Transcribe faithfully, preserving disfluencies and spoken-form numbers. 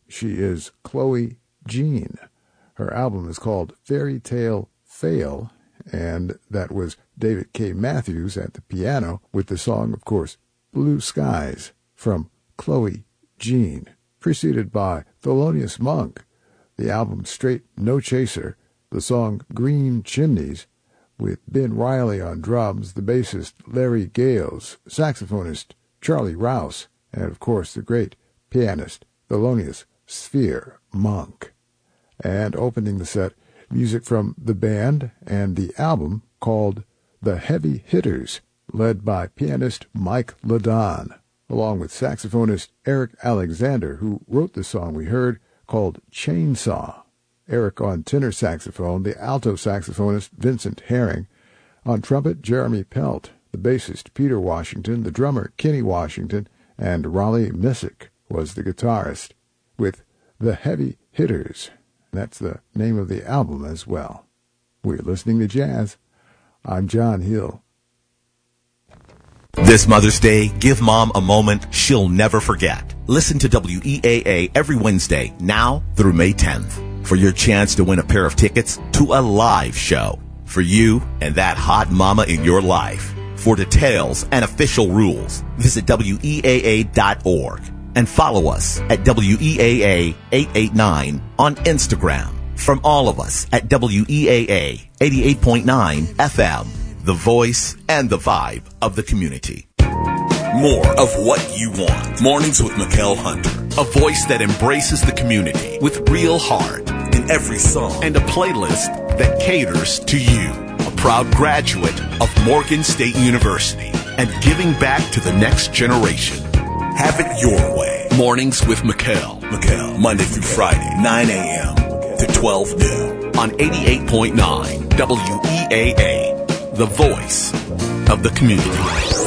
She is Chloe Jean. Her album is called Fairy Tale Fail, and that was David K. Matthews at the piano with the song, of course, Blue Skies from Chloe Jean, preceded by Thelonious Monk, the album Straight No Chaser, the song Green Chimneys, with Ben Riley on drums, the bassist Larry Gales, saxophonist Charlie Rouse, and of course the great pianist Thelonious Sphere Monk. And opening the set, music from the band and the album called The Heavy Hitters, led by pianist Mike Ladon, along with saxophonist Eric Alexander, who wrote the song we heard called Chainsaw. Eric on tenor saxophone, the alto saxophonist Vincent Herring, on trumpet Jeremy Pelt, the bassist Peter Washington, the drummer Kenny Washington, and Raleigh Missick was the guitarist, with The Heavy Hitters. That's the name of the album as well. We're listening to jazz. I'm John Hill. This Mother's Day, give Mom a moment she'll never forget. Listen to W E A A every Wednesday, now through May tenth, for your chance to win a pair of tickets to a live show for you and that hot mama in your life. For details and official rules, visit W E A A dot org and follow us at W E A A eight eight nine on Instagram. From all of us at W E A A eighty-eight point nine F M, the voice and the vibe of the community. More of what you want. Mornings with Mikkel Hunter. A voice that embraces the community with real heart in every song and a playlist that caters to you. A proud graduate of Morgan State University and giving back to the next generation. Have it your way. Mornings with Mikkel. Mikkel, Monday through Friday, nine a.m. to twelve noon on eighty-eight point nine W E A A, the voice of the community.